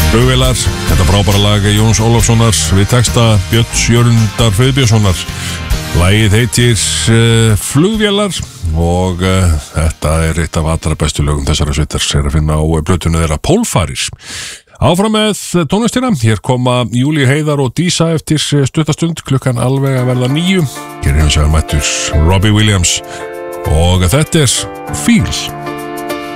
Flugvélar, þetta frábæra lag Jóns Ólafssonar við texta Björns Jörundar Friðbjörnssonar. Lagið heitir Flugvélar og þetta er eitt af allra bestu lögum þessara sveitar að finna á plötunni þeirra Pólfarir. Áfram með tónlistina, hér koma Júlíu Heiðar og Dísa eftir stuttastund, klukkan alveg að verða 9. Hér er hins vegar mættur Robbie Williams og þetta er Feel.